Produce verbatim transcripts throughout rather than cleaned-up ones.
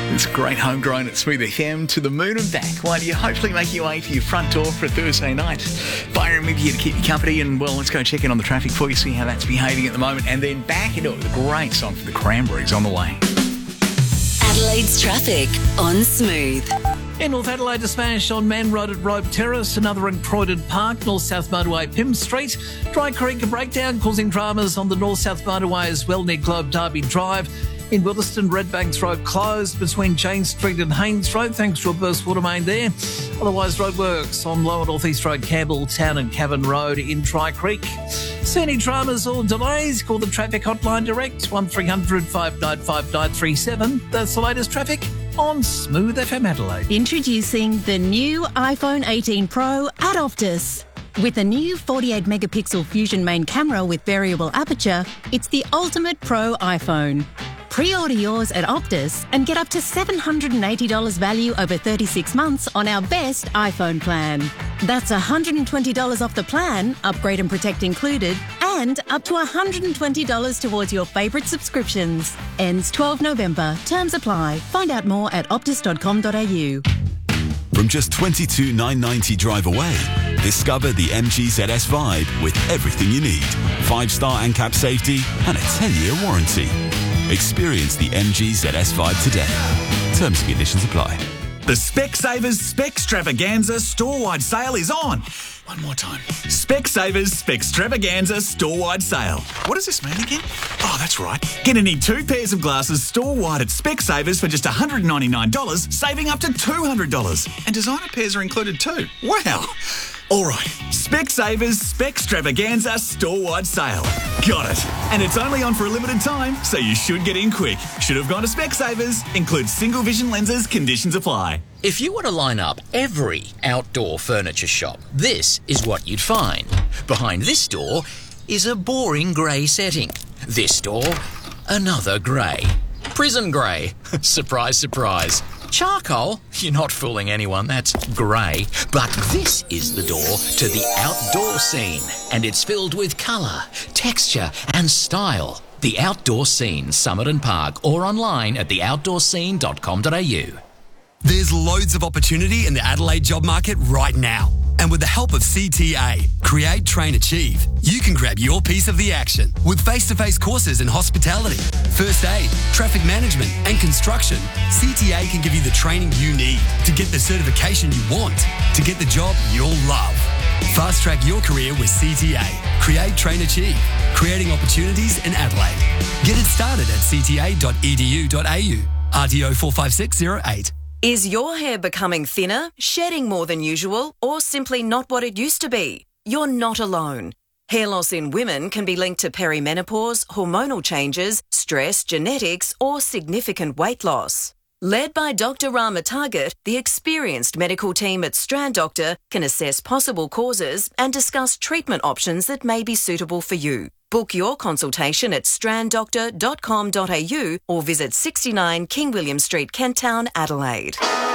It's great homegrown at Smooth F M, to the moon and back, while you hopefully make your way to your front door for a Thursday night. Byron with you to keep you company, and well, let's go check in on the traffic for you, see how that's behaving at the moment, and then back into it with a great song for the Cranberries on the way. Adelaide's traffic on Smooth. In North Adelaide, a smash on Man Road at Rope Terrace, another in Croydon Park, North-South Motorway, Pym Street. Dry Creek, a breakdown causing dramas on the North-South Motorway as well near Globe Derby Drive. In Williston, Redbanks Road closed between Jane Street and Haynes Road thanks to a burst water main there. Otherwise, roadworks on Lower North East Road, Campbelltown and Cavan Road in Dry Creek. See any dramas or delays? Call the traffic hotline direct, one three hundred, five nine five, nine three seven. That's the latest traffic on Smooth F M Adelaide. Introducing the new iPhone eighteen Pro at Optus. With a new forty-eight megapixel Fusion main camera with variable aperture, it's the ultimate pro iPhone. Pre-order yours at Optus and get up to seven hundred eighty dollars value over thirty-six months on our best iPhone plan. That's one hundred twenty dollars off the plan, upgrade and protect included, and up to one hundred twenty dollars towards your favourite subscriptions. Ends twelfth November. Terms apply. Find out more at optus dot com dot a u. From just twenty-two thousand nine hundred ninety drive away, discover the M G Z S Vibe with everything you need. Five-star ANCAP safety and a ten-year warranty. Experience the M G Z S Vibe today. Terms and conditions apply. The Specsavers Specstravaganza store-wide sale is on. One more time. Specsavers Specstravaganza store-wide sale. What does this mean again? Oh, that's right. Get any two pairs of glasses store-wide at Specsavers for just one hundred ninety-nine dollars, saving up to two hundred dollars. And designer pairs are included too. Wow. All right, Specsavers Specstravaganza store-wide sale. Got it. And it's only on for a limited time, so you should get in quick. Should have gone to Specsavers. Includes single vision lenses. Conditions apply. If you were to line up every outdoor furniture shop, this is what you'd find. Behind this door is a boring grey setting. This door, another grey. Prison grey. Surprise, surprise. Charcoal? You're not fooling anyone, that's grey. But this is the door to the outdoor scene, and it's filled with colour, texture and style. The Outdoor Scene, Summit and Park, or online at the outdoor scene dot com dot a u. There's loads of opportunity in the Adelaide job market right now. And with the help of C T A, Create, Train, Achieve, you can grab your piece of the action with face-to-face courses in hospitality, first aid, traffic management and construction. C T A can give you the training you need to get the certification you want, to get the job you'll love. Fast-track your career with C T A, Create, Train, Achieve, creating opportunities in Adelaide. Get it started at c t a dot e d u dot a u. R T O four five six zero eight. Is your hair becoming thinner, shedding more than usual, or simply not what it used to be? You're not alone. Hair loss in women can be linked to perimenopause, hormonal changes, stress, genetics, or significant weight loss. Led by Doctor Rama Target, the experienced medical team at Strand Doctor can assess possible causes and discuss treatment options that may be suitable for you. Book your consultation at strand doctor dot com dot a u or visit sixty-nine King William Street, Kent Town, Adelaide.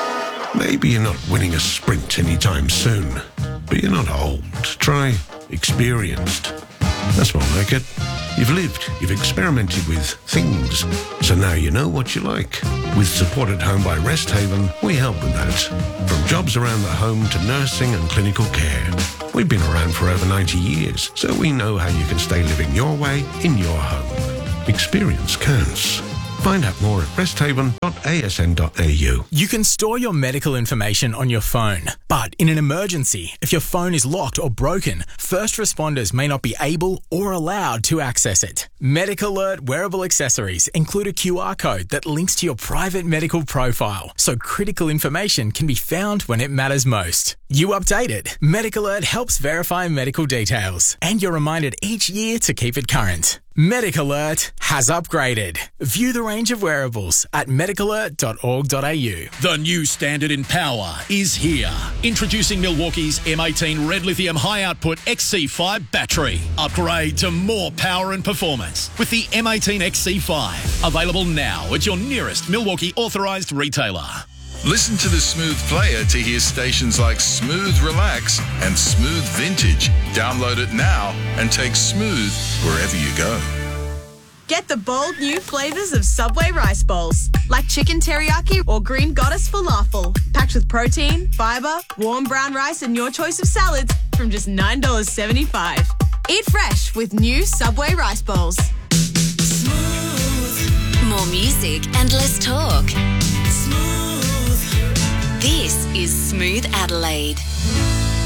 Maybe you're not winning a sprint anytime soon, but you're not old. Try experienced. That's more like it. You've lived, you've experimented with things, so now you know what you like. With Support at Home by Rest Haven, we help with that. From jobs around the home to nursing and clinical care. We've been around for over ninety years, so we know how you can stay living your way in your home. Experience counts. Find out more at rest haven dot a s n dot a u. You can store your medical information on your phone, but in an emergency, if your phone is locked or broken, first responders may not be able or allowed to access it. Medic Alert wearable accessories include a Q R code that links to your private medical profile, so critical information can be found when it matters most. You update it. Medic Alert helps verify medical details, and you're reminded each year to keep it current. Medic Alert has upgraded. View the range of wearables at medic alert dot org dot a u. The new standard in power is here. Introducing Milwaukee's M eighteen Red Lithium High Output X C five battery. Upgrade to more power and performance with the M eighteen X C five. Available now at your nearest Milwaukee authorised retailer. Listen to the Smooth player to hear stations like Smooth Relax and Smooth Vintage. Download it now and take Smooth wherever you go. Get the bold new flavours of Subway rice bowls, like chicken teriyaki or green goddess falafel, packed with protein, fibre, warm brown rice and your choice of salads from just nine dollars seventy-five. Eat fresh with new Subway rice bowls. More music and less talk. Smooth. This is Smooth Adelaide.